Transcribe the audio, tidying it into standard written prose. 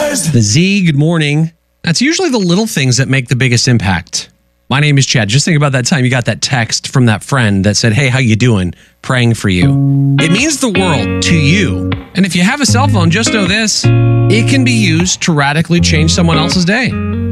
The Z, good morning. That's usually the little things that make the biggest impact. My name is Chad. Just think about that time you got that text from that friend that said, hey, how you doing? Praying for you. It means the world to you. And if you have a cell phone, just know this. It can be used to radically change someone else's day.